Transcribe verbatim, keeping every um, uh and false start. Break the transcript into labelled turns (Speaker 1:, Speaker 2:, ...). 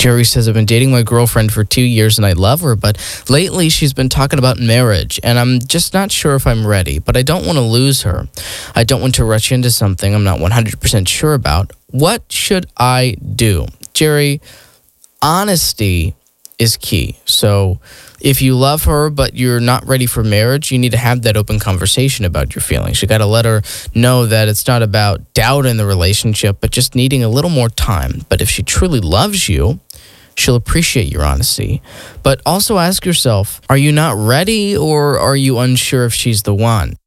Speaker 1: Jerry says, I've been dating my girlfriend for two years and I love her, but lately she's been talking about marriage and I'm just not sure if I'm ready, but I don't want to lose her. I don't want to rush into something I'm not one hundred percent sure about. What should I do? Jerry, honesty is key. So if you love her but you're not ready for marriage, you need to have that open conversation about your feelings. You got to let her know that it's not about doubt in the relationship, but just needing a little more time. But if she truly loves you, she'll appreciate your honesty. But also ask yourself, are you not ready or are you unsure if she's the one?